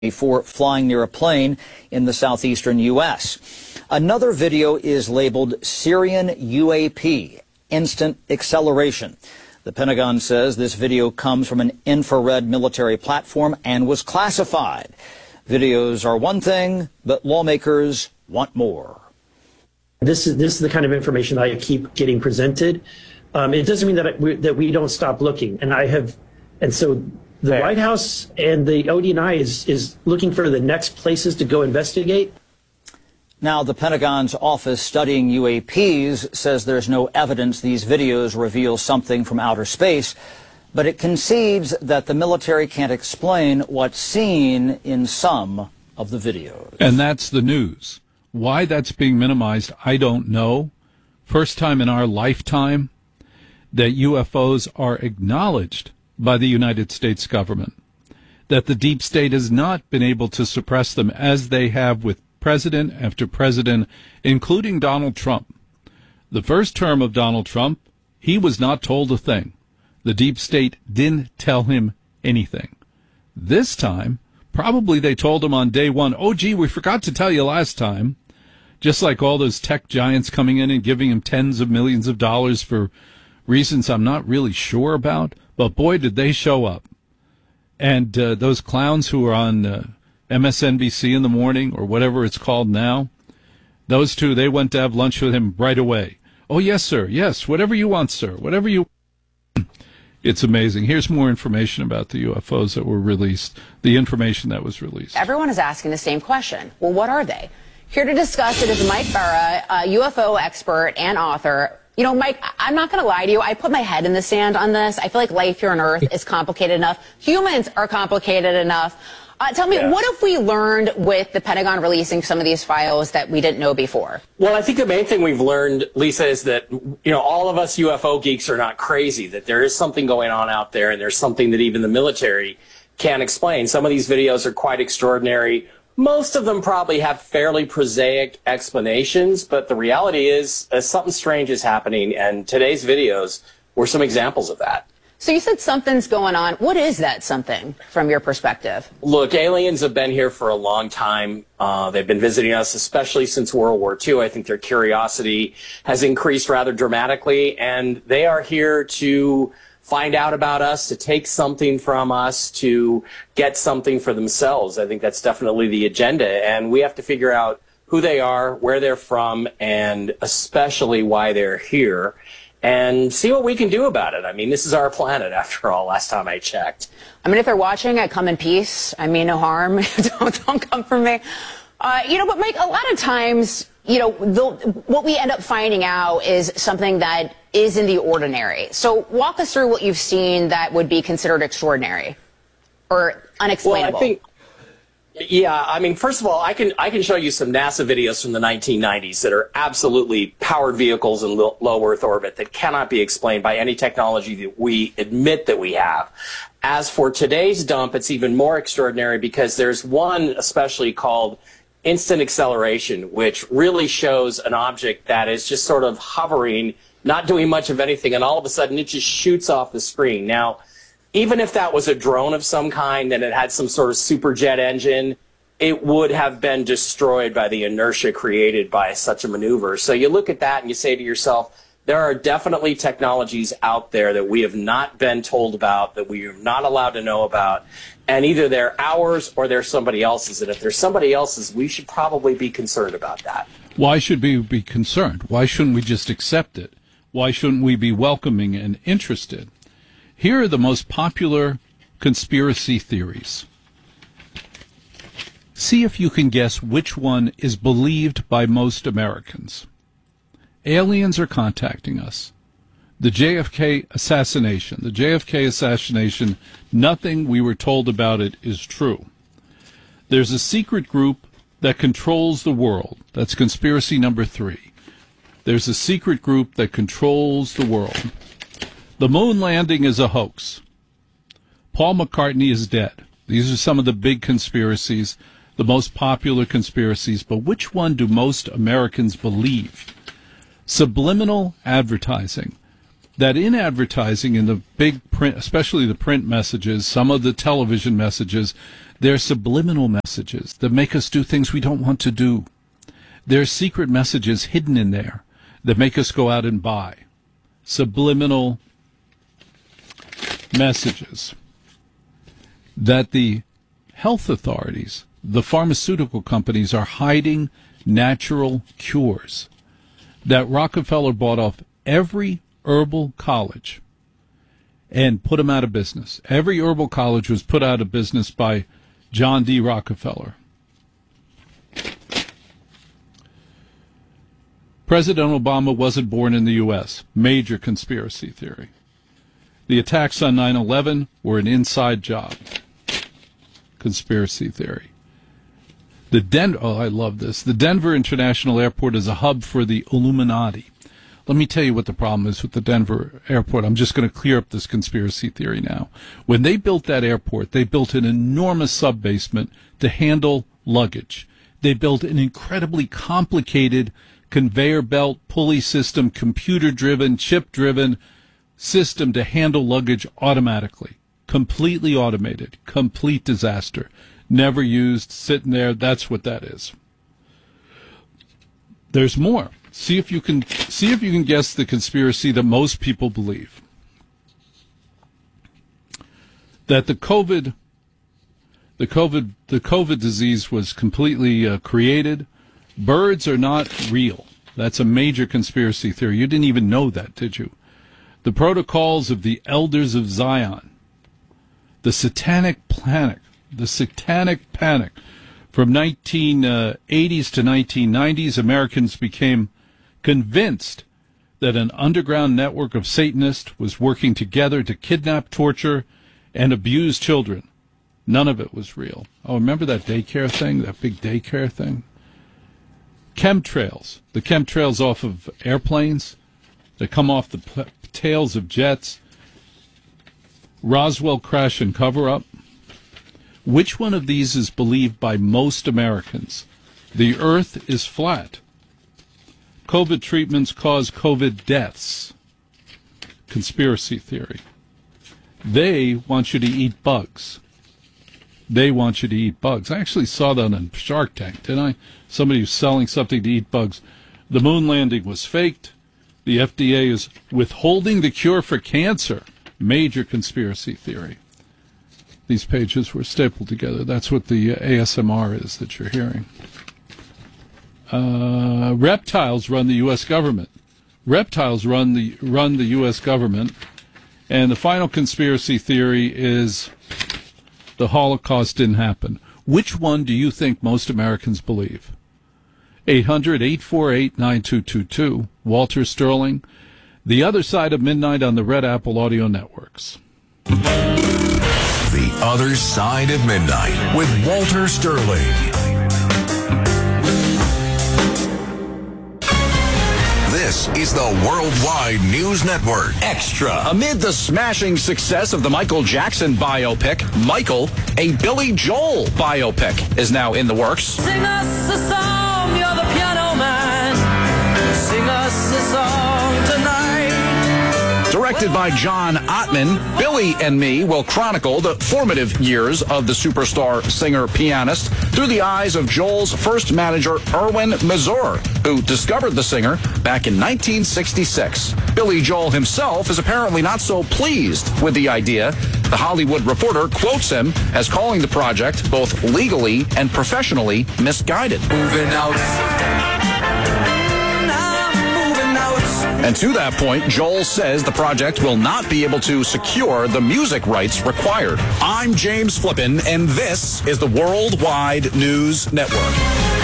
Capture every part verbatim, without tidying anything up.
before flying near a plane in the southeastern U S. Another video is labeled Syrian U A P, Instant Acceleration. The Pentagon says this video comes from an infrared military platform and was classified. Videos are one thing, but lawmakers want more. This is this is the kind of information I keep getting presented. Um, it doesn't mean that we, that we don't stop looking, and I have, and so the White House and the O D N I is is looking for the next places to go investigate. Now, the Pentagon's office studying U A Ps says there's no evidence these videos reveal something from outer space, but it concedes that the military can't explain what's seen in some of the videos. And that's the news. Why that's being minimized, I don't know. First time in our lifetime that U F Os are acknowledged by the United States government, that the deep state has not been able to suppress them as they have with president after president, including Donald Trump. The first term of Donald Trump, he was not told a thing. The deep state didn't tell him anything. This time, probably they told him on day one, oh, gee, we forgot to tell you last time. Just like all those tech giants coming in and giving him tens of millions of dollars for reasons I'm not really sure about. But boy, did they show up. And uh, those clowns who are on uh, M S N B C in the morning, or whatever it's called now, those two, they went to have lunch with him right away. Oh, yes, sir. Yes, whatever you want, sir. Whatever you... It's amazing. Here's more information about the U F Os that were released, the information that was released. Everyone is asking the same question. Well, what are they? Here to discuss it is Mike Barra, a U F O expert and author. You know, Mike, I'm not going to lie to you. I put my head in the sand on this. I feel like life here on Earth is complicated enough. Humans are complicated enough. Uh, tell me, yeah. What if we learned with the Pentagon releasing some of these files that we didn't know before? Well, I think the main thing we've learned, Lisa, is that, you know, all of us U F O geeks are not crazy, that there is something going on out there, and there's something that even the military can't explain. Some of these videos are quite extraordinary. Most of them probably have fairly prosaic explanations, but the reality is uh, something strange is happening, and today's videos were some examples of that. So you said something's going on. What is that something from your perspective? Look, aliens have been here for a long time. Uh, they've been visiting us, especially since World War Two. I think their curiosity has increased rather dramatically, and they are here to find out about us, to take something from us, to get something for themselves. I think that's definitely the agenda, and we have to figure out who they are, where they're from, and especially why they're here, and see what we can do about it. I mean, this is our planet, after all, last time I checked. I mean, if they're watching, I come in peace. I mean no harm. don't, don't come for me. Uh, you know, but Mike, a lot of times, you know, the, what we end up finding out is something that is in the ordinary. So walk us through what you've seen that would be considered extraordinary or unexplainable. Well, I think, yeah, I mean, first of all, I can I can show you some NASA videos from the nineteen nineties that are absolutely powered vehicles in low, low Earth orbit that cannot be explained by any technology that we admit that we have. As for today's dump, it's even more extraordinary because there's one especially called Instant Acceleration, which really shows an object that is just sort of hovering, not doing much of anything, and all of a sudden it just shoots off the screen. Now, even if that was a drone of some kind and it had some sort of superjet engine, it would have been destroyed by the inertia created by such a maneuver. So you look at that and you say to yourself, there are definitely technologies out there that we have not been told about, that we are not allowed to know about, and either they're ours or they're somebody else's. And if they're somebody else's, we should probably be concerned about that. Why should we be concerned? Why shouldn't we just accept it? Why shouldn't we be welcoming and interested? Here are the most popular conspiracy theories. See if you can guess which one is believed by most Americans. Aliens are contacting us. The J F K assassination. The J F K assassination, nothing we were told about it is true. There's a secret group that controls the world. That's conspiracy number three. There's a secret group that controls the world. The moon landing is a hoax. Paul McCartney is dead. These are some of the big conspiracies, the most popular conspiracies, but which one do most Americans believe? Subliminal advertising. That in advertising, in the big print, especially the print messages, some of the television messages, There are subliminal messages that make us do things we don't want to do. There are secret messages hidden in there that make us go out and buy. Subliminal messages that the health authorities, the pharmaceutical companies, are hiding natural cures. That Rockefeller bought off every herbal college and put them out of business. Every herbal college was put out of business by John D. Rockefeller. President Obama wasn't born in the U S Major conspiracy theory. The attacks on nine eleven were an inside job. Conspiracy theory. The Den- oh, I love this. The Denver International Airport is a hub for the Illuminati. Let me tell you what the problem is with the Denver airport. I'm just going to clear up this conspiracy theory now. When they built that airport, they built an enormous sub-basement to handle luggage. They built an incredibly complicated conveyor belt, pulley system, computer-driven, chip-driven system to handle luggage automatically. Completely automated. Complete disaster. Never used, sitting there. That's what that is. There's more. See if you can see if you can guess the conspiracy that most people believe. That the COVID the COVID the COVID disease was completely uh, created. Birds are not real. That's a major conspiracy theory. You didn't even know that, did you? The protocols of the elders of Zion. The satanic panic. The satanic panic. From nineteen eighties to nineteen nineties, Americans became convinced that an underground network of Satanists was working together to kidnap, torture, and abuse children. None of it was real. Oh, remember that daycare thing, that big daycare thing? Chemtrails. The chemtrails off of airplanes that come off the p- tails of jets. Roswell crash and cover-up. Which one of these is believed by most Americans? The earth is flat. COVID treatments cause COVID deaths. Conspiracy theory. They want you to eat bugs. They want you to eat bugs. I actually saw that on Shark Tank, didn't I? Somebody was selling something to eat bugs. The moon landing was faked. The F D A is withholding the cure for cancer. Major conspiracy theory. These pages were stapled together. That's what the A S M R is that you're hearing. Uh, reptiles run the U S government. Reptiles run the run the U S government. And the final conspiracy theory is the Holocaust didn't happen. Which one do you think most Americans believe? eight hundred, eight four eight, nine two two two. Walter Sterling. The Other Side of Midnight on the Red Apple Audio Networks. The Other Side of Midnight with Walter Sterling. This is the Worldwide News Network. Extra. Amid the smashing success of the Michael Jackson biopic, Michael, a Billy Joel biopic, is now in the works. Sing us a song, you're the piano man. Sing us a song tonight. Directed by John Ottman, Billy and Me will chronicle the formative years of the superstar singer-pianist through the eyes of Joel's first manager, Erwin Mazur, who discovered the singer back in nineteen sixty-six. Billy Joel himself is apparently not so pleased with the idea. The Hollywood Reporter quotes him as calling the project both legally and professionally misguided. Moving out. And to that point, Joel says the project will not be able to secure the music rights required. I'm James Flippin, and this is the Worldwide News Network.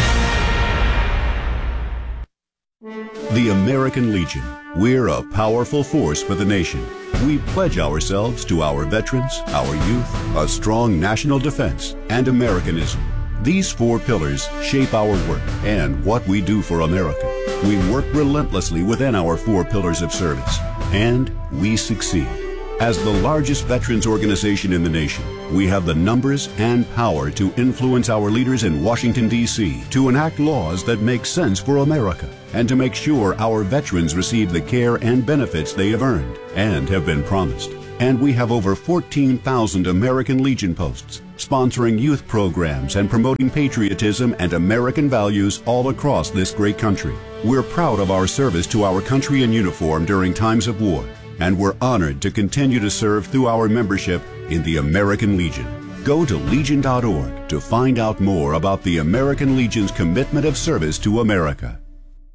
The American Legion. We're a powerful force for the nation. We pledge ourselves to our veterans, our youth, a strong national defense, and Americanism. These four pillars shape our work and what we do for America. We work relentlessly within our four pillars of service, and we succeed. As the largest veterans organization in the nation, we have the numbers and power to influence our leaders in Washington, D C to enact laws that make sense for America and to make sure our veterans receive the care and benefits they have earned and have been promised. And we have over fourteen thousand American Legion posts, sponsoring youth programs and promoting patriotism and American values all across this great country. We're proud of our service to our country in uniform during times of war, and we're honored to continue to serve through our membership in the American Legion. Go to legion dot org to find out more about the American Legion's commitment of service to America.